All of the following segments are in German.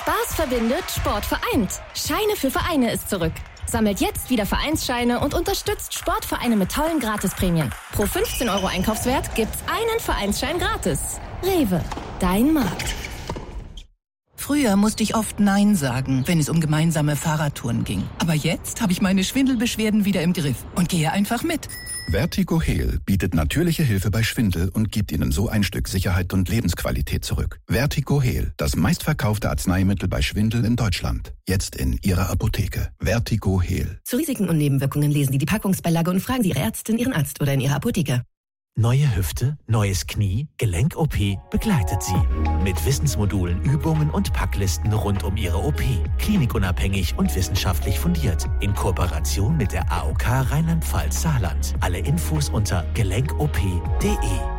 Spaß verbindet, Sport vereint. Scheine für Vereine ist zurück. Sammelt jetzt wieder Vereinsscheine und unterstützt Sportvereine mit tollen Gratisprämien. Pro 15 € Einkaufswert gibt's einen Vereinsschein gratis. Rewe, dein Markt. Früher musste ich oft Nein sagen, wenn es um gemeinsame Fahrradtouren ging. Aber jetzt habe ich meine Schwindelbeschwerden wieder im Griff und gehe einfach mit. Vertigo Heal bietet natürliche Hilfe bei Schwindel und gibt Ihnen so ein Stück Sicherheit und Lebensqualität zurück. Vertigo Heal, das meistverkaufte Arzneimittel bei Schwindel in Deutschland. Jetzt in Ihrer Apotheke. Vertigo Heal. Zu Risiken und Nebenwirkungen lesen Sie die Packungsbeilage und fragen Sie Ihre Ärztin, Ihren Arzt oder in Ihrer Apotheke. Neue Hüfte, neues Knie, Gelenk-OP begleitet Sie. Mit Wissensmodulen, Übungen und Packlisten rund um Ihre OP. Klinikunabhängig und wissenschaftlich fundiert. In Kooperation mit der AOK Rheinland-Pfalz-Saarland. Alle Infos unter gelenkop.de.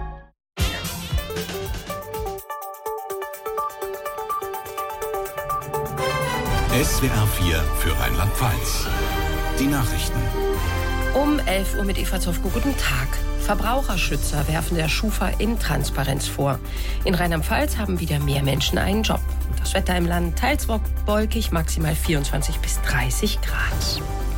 SWR 4 für Rheinland-Pfalz. Die Nachrichten. Um 11 Uhr mit Eva Zofko. Guten Tag. Verbraucherschützer werfen der Schufa Intransparenz vor. In Rheinland-Pfalz haben wieder mehr Menschen einen Job. Und das Wetter im Land teils wolkig, maximal 24 bis 30 Grad.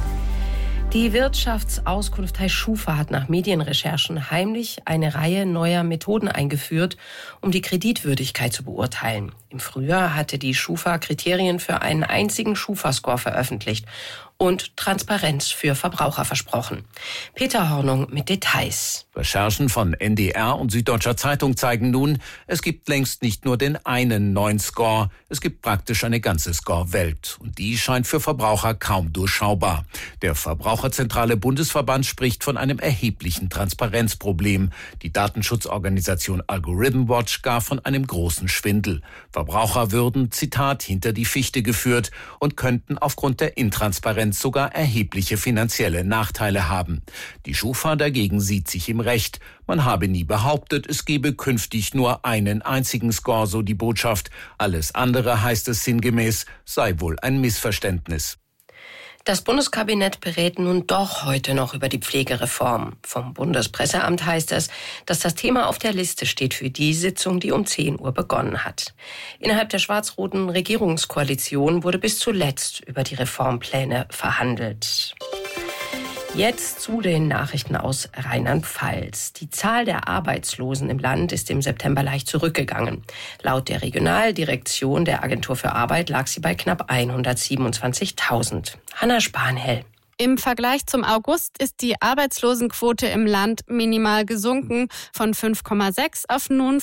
Die Wirtschaftsauskunft Schufa hat nach Medienrecherchen heimlich eine Reihe neuer Methoden eingeführt, um die Kreditwürdigkeit zu beurteilen. Im Frühjahr hatte die Schufa Kriterien für einen einzigen Schufa-Score veröffentlicht und Transparenz für Verbraucher versprochen. Peter Hornung mit Details. Recherchen von NDR und Süddeutscher Zeitung zeigen nun, es gibt längst nicht nur den einen neuen Score, es gibt praktisch eine ganze Score-Welt. Und die scheint für Verbraucher kaum durchschaubar. Der Verbraucherzentrale Bundesverband spricht von einem erheblichen Transparenzproblem. Die Datenschutzorganisation Algorithm Watch gar von einem großen Schwindel. Verbraucher würden, Zitat, hinter die Fichte geführt und könnten aufgrund der Intransparenz sogar erhebliche finanzielle Nachteile haben. Die Schufa dagegen sieht sich im Recht. Man habe nie behauptet, es gebe künftig nur einen einzigen Score, so die Botschaft. Alles andere, heißt es sinngemäß, sei wohl ein Missverständnis. Das Bundeskabinett berät nun doch heute noch über die Pflegereform. Vom Bundespresseamt heißt es, dass das Thema auf der Liste steht für die Sitzung, die um 10 Uhr begonnen hat. Innerhalb der schwarz-roten Regierungskoalition wurde bis zuletzt über die Reformpläne verhandelt. Jetzt zu den Nachrichten aus Rheinland-Pfalz. Die Zahl der Arbeitslosen im Land ist im September leicht zurückgegangen. Laut der Regionaldirektion der Agentur für Arbeit lag sie bei knapp 127.000. Hanna Spanhell. Im Vergleich zum August ist die Arbeitslosenquote im Land minimal gesunken von 5,6 auf nun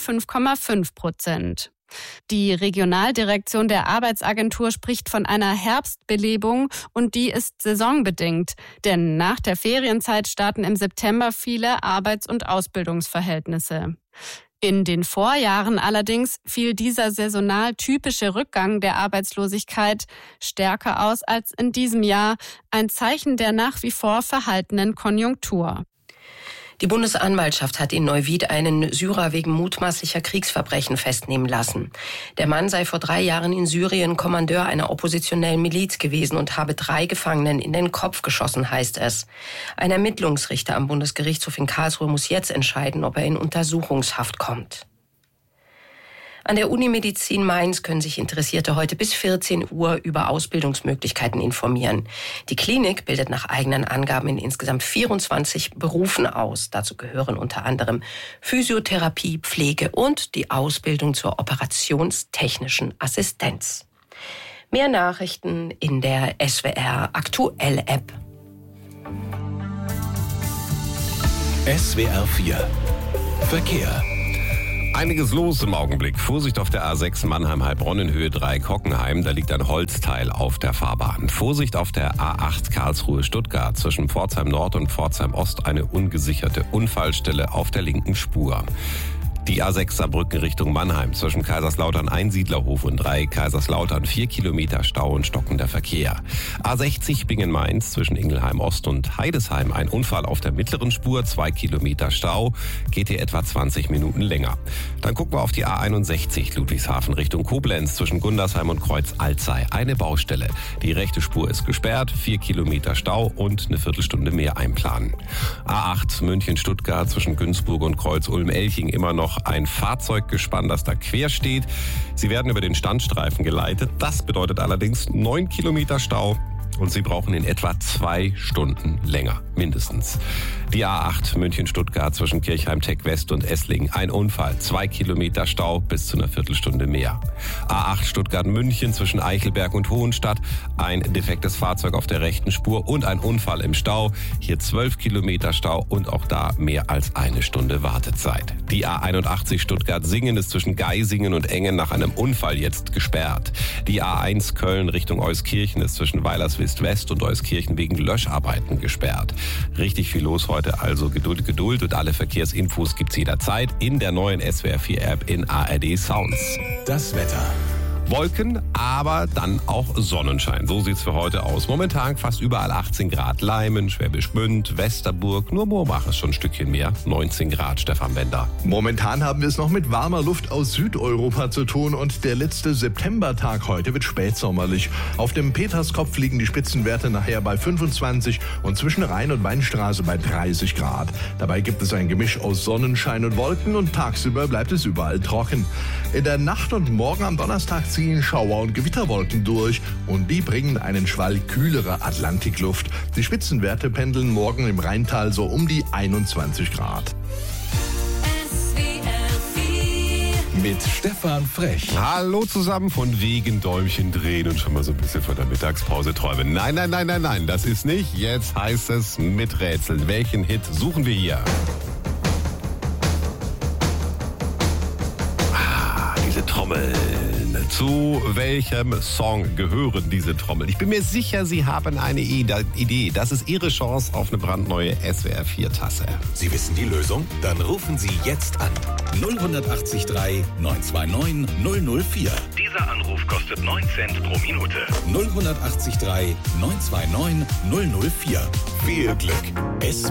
5,5%. Die Regionaldirektion der Arbeitsagentur spricht von einer Herbstbelebung und die ist saisonbedingt. Denn nach der Ferienzeit starten im September viele Arbeits- und Ausbildungsverhältnisse. In den Vorjahren allerdings fiel dieser saisonal typische Rückgang der Arbeitslosigkeit stärker aus als in diesem Jahr, ein Zeichen der nach wie vor verhaltenen Konjunktur. Die Bundesanwaltschaft hat in Neuwied einen Syrer wegen mutmaßlicher Kriegsverbrechen festnehmen lassen. Der Mann sei vor 3 Jahren in Syrien Kommandeur einer oppositionellen Miliz gewesen und habe 3 Gefangenen in den Kopf geschossen, heißt es. Ein Ermittlungsrichter am Bundesgerichtshof in Karlsruhe muss jetzt entscheiden, ob er in Untersuchungshaft kommt. An der Unimedizin Mainz können sich Interessierte heute bis 14 Uhr über Ausbildungsmöglichkeiten informieren. Die Klinik bildet nach eigenen Angaben in insgesamt 24 Berufen aus. Dazu gehören unter anderem Physiotherapie, Pflege und die Ausbildung zur operationstechnischen Assistenz. Mehr Nachrichten in der SWR Aktuell App. SWR 4 Verkehr. Einiges los im Augenblick. Vorsicht auf der A6 Mannheim-Heilbronn in Höhe 3 Kockenheim. Da liegt ein Holzteil auf der Fahrbahn. Vorsicht auf der A8 Karlsruhe-Stuttgart zwischen Pforzheim Nord und Pforzheim Ost. Eine ungesicherte Unfallstelle auf der linken Spur. Die A6 Saarbrücken Richtung Mannheim zwischen Kaiserslautern Einsiedlerhof und 3 Kaiserslautern 4 Kilometer Stau und stockender Verkehr. A60 Bingen-Mainz zwischen Ingelheim Ost und Heidesheim ein Unfall auf der mittleren Spur, 2 Kilometer Stau, geht hier etwa 20 Minuten länger. Dann gucken wir auf die A61 Ludwigshafen Richtung Koblenz zwischen Gundersheim und Kreuz Alzey. Eine Baustelle. Die rechte Spur ist gesperrt, 4 Kilometer Stau und eine Viertelstunde mehr einplanen. A8 München-Stuttgart zwischen Günzburg und Kreuz Ulm-Elching immer noch noch ein Fahrzeuggespann, das da quer steht. Sie werden über den Standstreifen geleitet. Das bedeutet allerdings 9 Kilometer Stau. Und Sie brauchen in etwa 2 Stunden länger, mindestens. Die A8 München-Stuttgart zwischen Kirchheim-Tech West und Esslingen. Ein Unfall, 2 Kilometer Stau, bis zu einer Viertelstunde mehr. A8 Stuttgart-München zwischen Eichelberg und Hohenstadt. Ein defektes Fahrzeug auf der rechten Spur und ein Unfall im Stau. Hier 12 Kilometer Stau und auch da mehr als 1 Stunde Wartezeit. Die A81 Stuttgart-Singen ist zwischen Geisingen und Engen nach einem Unfall jetzt gesperrt. Die A1 Köln Richtung Euskirchen ist zwischen Weilerswil West und Euskirchen wegen Löscharbeiten gesperrt. Richtig viel los heute, also Geduld, Geduld, und alle Verkehrsinfos gibt's jederzeit in der neuen SWR4-App in ARD Sounds. Das Wetter. Wolken, aber dann auch Sonnenschein. So sieht's für heute aus. Momentan fast überall 18 Grad. Leimen, Schwäbisch Gmünd, Westerburg. Nur Moormach ist schon ein Stückchen mehr. 19 Grad, Stefan Bender. Momentan haben wir es noch mit warmer Luft aus Südeuropa zu tun und der letzte Septembertag heute wird spätsommerlich. Auf dem Peterskopf liegen die Spitzenwerte nachher bei 25 und zwischen Rhein- und Weinstraße bei 30 Grad. Dabei gibt es ein Gemisch aus Sonnenschein und Wolken und tagsüber bleibt es überall trocken. In der Nacht und morgen am Donnerstag ziehen Schauer- und Gewitterwolken durch und die bringen einen Schwall kühlere Atlantikluft. Die Spitzenwerte pendeln morgen im Rheintal so um die 21 Grad. Mit Stefan Frech. Hallo zusammen, von wegen Däumchen drehen und schon mal so ein bisschen vor der Mittagspause träumen. Nein, das ist nicht. Jetzt heißt es mit Rätseln. Welchen Hit suchen wir hier? Diese Trommeln. Zu welchem Song gehören diese Trommeln? Ich bin mir sicher, Sie haben eine Idee. Das ist Ihre Chance auf eine brandneue SWR4-Tasse. Sie wissen die Lösung? Dann rufen Sie jetzt an. 0183 929 004. Dieser Anruf kostet 9 Cent pro Minute. 0183 929 004. Viel Glück. SWR